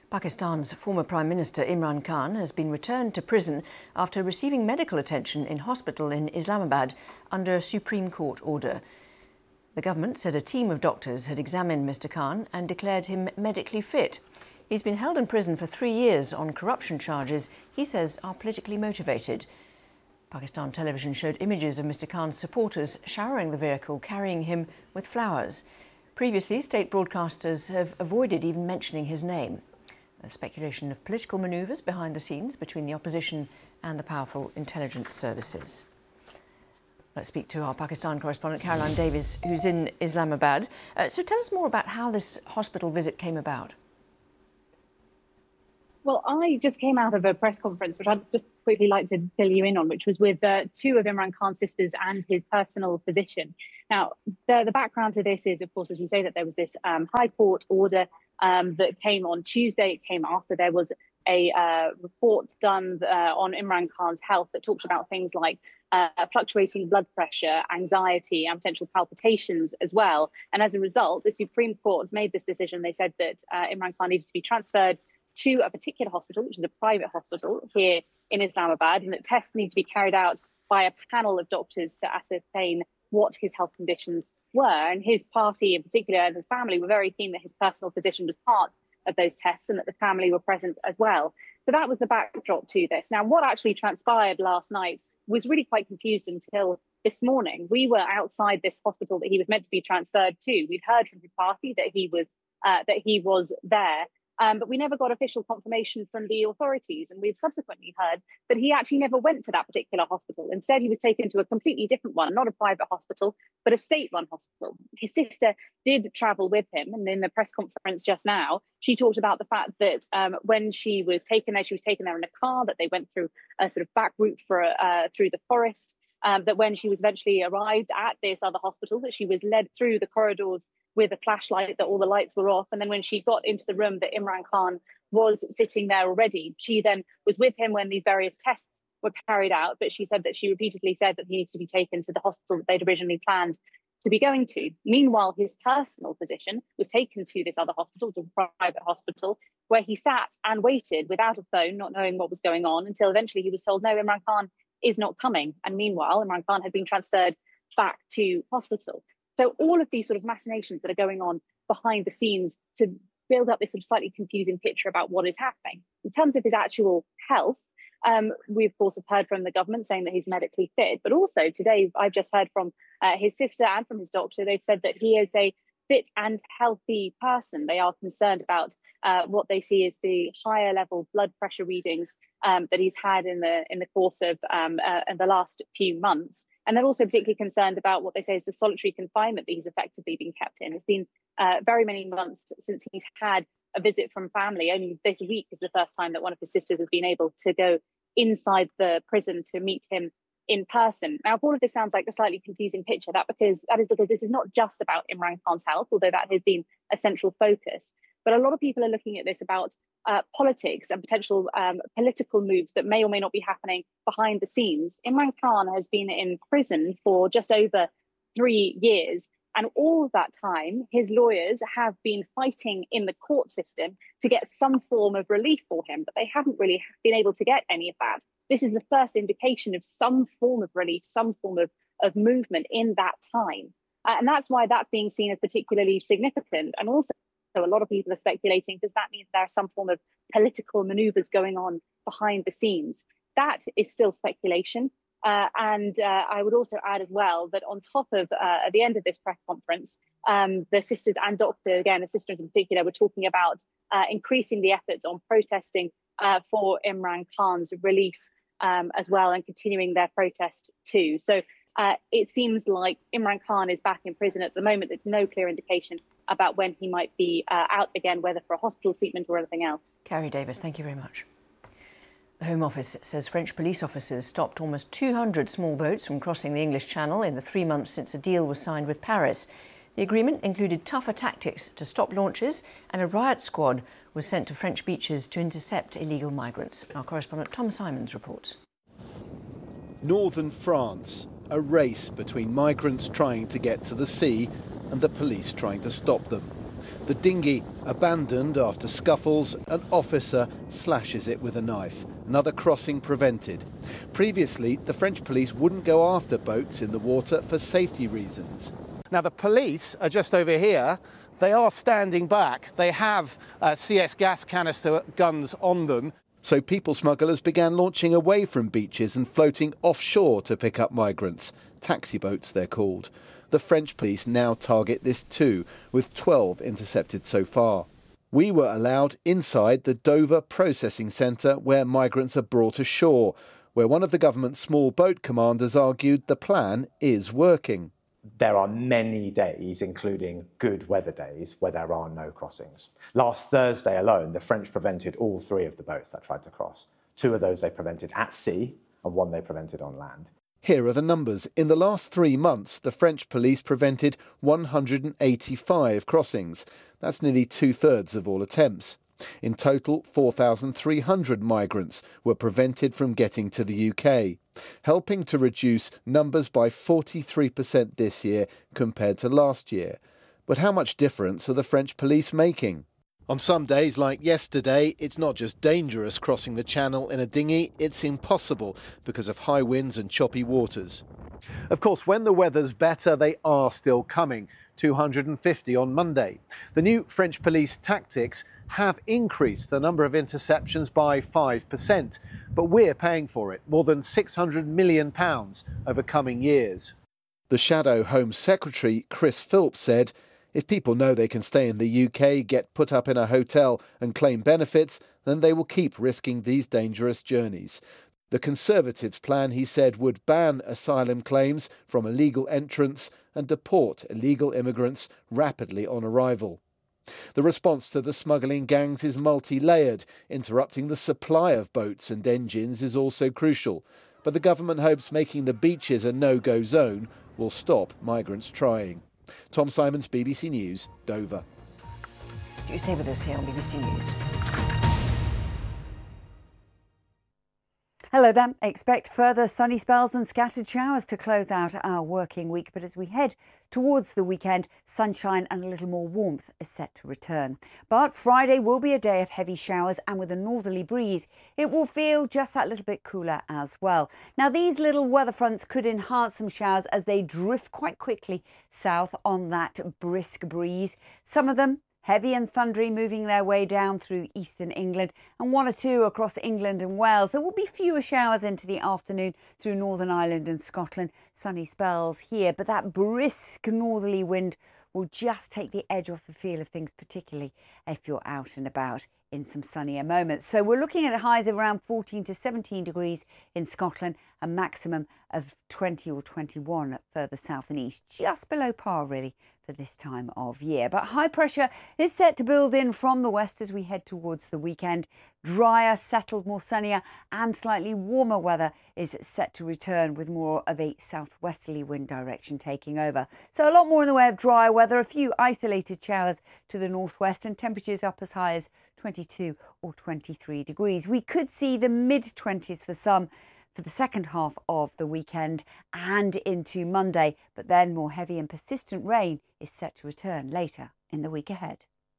Pakistan's former Prime Minister Imran Khan has been returned to prison after receiving medical attention in hospital in Islamabad under a Supreme Court order. The government said a team of doctors had examined Mr Khan and declared him medically fit. He's been held in prison for 3 years on corruption charges he says are politically motivated. Pakistan television showed images of Mr Khan's supporters showering the vehicle, carrying him with flowers. Previously, state broadcasters have avoided even mentioning his name. There's speculation of political manoeuvres behind the scenes between the opposition and the powerful intelligence services. Let's speak to our Pakistan correspondent, Caroline Davies, who's in Islamabad. So tell us more about how this hospital visit came about. Well, I just came out of a press conference, which I'd just quickly like to fill you in on, which was with two of Imran Khan's sisters and his personal physician. Now, the background to this is, of course, as you say, that there was this High Court order that came on Tuesday. It came after there was a report done on Imran Khan's health that talked about things like fluctuating blood pressure, anxiety, and potential palpitations as well. And as a result, the Supreme Court made this decision. They said that Imran Khan needed to be transferred to a particular hospital, which is a private hospital here in Islamabad, and that tests need to be carried out by a panel of doctors to ascertain what his health conditions were. And his party in particular and his family were very keen that his personal physician was part of those tests and that the family were present as well. So that was the backdrop to this. Now, what actually transpired last night was really quite confused until this morning. We were outside this hospital that he was meant to be transferred to. We'd heard from his party that he was there. But we never got official confirmation from the authorities. And we've subsequently heard that he actually never went to that particular hospital. Instead, he was taken to a completely different one, not a private hospital, but a state-run hospital. His sister did travel with him. And in the press conference just now, she talked about the fact that when she was taken there in a car, that they went through a sort of back route through the forest. That when she was eventually arrived at this other hospital, that she was led through the corridors with a flashlight, that all the lights were off. And then when she got into the room that Imran Khan was sitting there already, she then was with him when these various tests were carried out. But she said that she repeatedly said that he needs to be taken to the hospital that they'd originally planned to be going to. Meanwhile, his personal physician was taken to this other hospital, to a private hospital, where he sat and waited without a phone, not knowing what was going on, until eventually he was told, no, Imran Khan is not coming. And meanwhile, Imran Khan had been transferred back to hospital. So all of these sort of machinations that are going on behind the scenes to build up this sort of slightly confusing picture about what is happening. In terms of his actual health, we of course have heard from the government saying that he's medically fit, but also today I've just heard from his sister and from his doctor. They've said that he is a fit and healthy person. They are concerned about what they see as the higher level blood pressure readings that he's had in the course of in the last few months. And they're also particularly concerned about what they say is the solitary confinement that he's effectively been kept in. It's been very many months since he's had a visit from family. Only this week is the first time that one of his sisters has been able to go inside the prison to meet him in person. Now, all of this sounds like a slightly confusing picture. That is because this is not just about Imran Khan's health, although that has been a central focus. But a lot of people are looking at this about politics and potential political moves that may or may not be happening behind the scenes. Imran Khan has been in prison for just over 3 years. And all of that time, his lawyers have been fighting in the court system to get some form of relief for him, but they haven't really been able to get any of that. This is the first indication of some form of relief, some form of movement in that time. And that's why that's being seen as particularly significant. And also, a lot of people are speculating, does that mean there are some form of political maneuvers going on behind the scenes? That is still speculation. And I would also add as well that on top of, at the end of this press conference, the sisters and doctor, again, the sisters in particular, were talking about increasing the efforts on protesting for Imran Khan's release as well, and continuing their protest too. So it seems like Imran Khan is back in prison at the moment. There's no clear indication about when he might be out again, whether for a hospital treatment or anything else. Carrie Davis, thank you very much. The Home Office says French police officers stopped almost 200 small boats from crossing the English Channel in the 3 months since a deal was signed with Paris. The agreement included tougher tactics to stop launches, and a riot squad was sent to French beaches to intercept illegal migrants. Our correspondent Tom Simons reports. Northern France, a race between migrants trying to get to the sea and the police trying to stop them. The dinghy abandoned after scuffles, an officer slashes it with a knife. Another crossing prevented. Previously, the French police wouldn't go after boats in the water for safety reasons. Now, the police are just over here. They are standing back. They have CS gas canister guns on them. So people smugglers began launching away from beaches and floating offshore to pick up migrants. Taxi boats, they're called. The French police now target this too, with 12 intercepted so far. We were allowed inside the Dover processing centre where migrants are brought ashore, where one of the government's small boat commanders argued the plan is working. There are many days, including good weather days, where there are no crossings. Last Thursday alone, the French prevented all 3 of the boats that tried to cross. 2 of those they prevented at sea and 1 they prevented on land. Here are the numbers. In the last 3 months, the French police prevented 185 crossings. That's nearly 2/3 of all attempts. In total, 4,300 migrants were prevented from getting to the UK, helping to reduce numbers by 43% this year compared to last year. But how much difference are the French police making? On some days, like yesterday, it's not just dangerous crossing the channel in a dinghy, it's impossible because of high winds and choppy waters. Of course, when the weather's better, they are still coming. 250 on Monday. The new French police tactics have increased the number of interceptions by 5%, but we're paying for it, more than £600 million over coming years. The Shadow Home Secretary, Chris Philp, said, if people know they can stay in the UK, get put up in a hotel and claim benefits, then they will keep risking these dangerous journeys. The Conservatives' plan, he said, would ban asylum claims from illegal entrants and deport illegal immigrants rapidly on arrival. The response to the smuggling gangs is multi-layered. Interrupting the supply of boats and engines is also crucial. But the government hopes making the beaches a no-go zone will stop migrants trying. Tom Simons, BBC News, Dover. You stay with us here on BBC News. Hello there. Expect further sunny spells and scattered showers to close out our working week. But as we head towards the weekend, sunshine and a little more warmth is set to return. But Friday will be a day of heavy showers, and with a northerly breeze, it will feel just that little bit cooler as well. Now, these little weather fronts could enhance some showers as they drift quite quickly south on that brisk breeze. Some of them heavy and thundery, moving their way down through eastern England, and 1 or 2 across England and Wales. There will be fewer showers into the afternoon through Northern Ireland and Scotland. Sunny spells here, but that brisk northerly wind will just take the edge off the feel of things, particularly if you're out and about in some sunnier moments. So we're looking at highs of around 14 to 17 degrees in Scotland, a maximum of 20 or 21 further south and east, just below par really for this time of year. But high pressure is set to build in from the west as we head towards the weekend. Drier, settled, more sunnier and slightly warmer weather is set to return, with more of a southwesterly wind direction taking over. So a lot more in the way of dry weather, a few isolated showers to the northwest, and temperatures up as high as 22 or 23 degrees. We could see the mid-20s for some for the second half of the weekend and into Monday, but then more heavy and persistent rain is set to return later in the week ahead.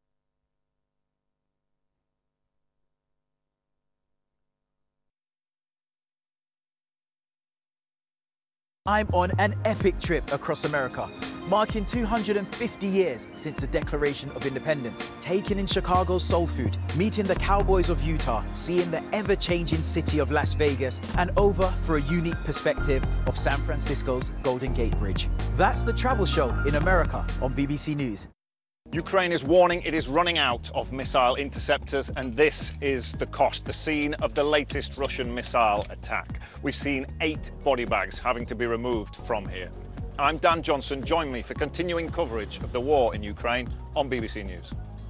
I'm on an epic trip across America, marking 250 years since the Declaration of Independence. Taking in Chicago's soul food, meeting the cowboys of Utah, seeing the ever-changing city of Las Vegas, and over for a unique perspective of San Francisco's Golden Gate Bridge. That's the travel show in America on BBC News. Ukraine is warning it is running out of missile interceptors, and this is the cost, the scene of the latest Russian missile attack. We've seen 8 body bags having to be removed from here. I'm Dan Johnson. Join me for continuing coverage of the war in Ukraine on BBC News.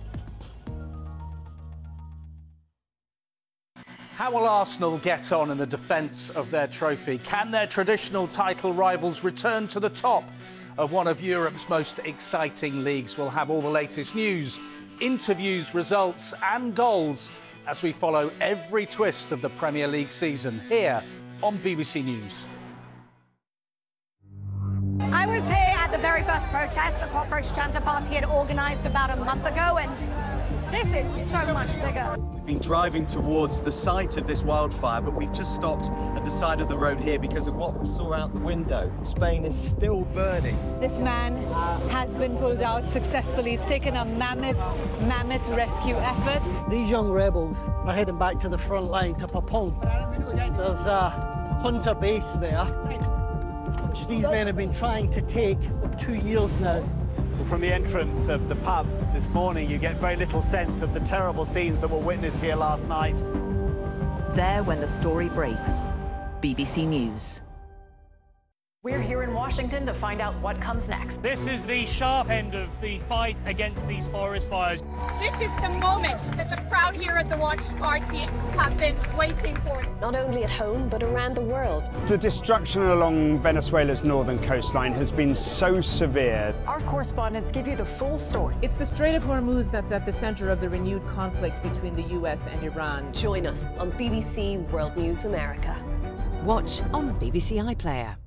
How will Arsenal get on in the defence of their trophy? Can their traditional title rivals return to the top of one of Europe's most exciting leagues? We'll have all the latest news, interviews, results and goals as we follow every twist of the Premier League season here on BBC News. I was here at the very first protest the Cockroach Junta Party had organised about a month ago, and this is so much bigger. We've been driving towards the site of this wildfire, but we've just stopped at the side of the road here because of what we saw out the window. Spain is still burning. This man has been pulled out successfully. It's taken a mammoth rescue effort. These young rebels are heading back to the front line to Papon. There's a Junta base there, which these men have been trying to take for 2 years now. From the entrance of the pub this morning, you get very little sense of the terrible scenes that were witnessed here last night. There when the story breaks. BBC News. We're here in Washington to find out what comes next. This is the sharp end of the fight against these forest fires. This is the moment that the crowd here at the Watch Party have been waiting for. Not only at home, but around the world. The destruction along Venezuela's northern coastline has been so severe. Our correspondents give you the full story. It's the Strait of Hormuz that's at the center of the renewed conflict between the US and Iran. Join us on BBC World News America. Watch on BBC iPlayer.